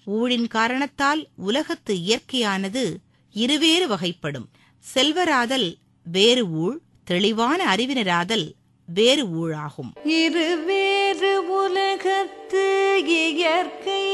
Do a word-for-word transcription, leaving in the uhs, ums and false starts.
ஊழின் காரணத்தால் உலகத்து இயற்கையானது இருவேறு வகைப்படும். செல்வராதல் வேறு ஊழ், தெளிவான அறிவினராதல் வேறு ஊழாகும். இருவேறு உலகத்து இயற்கை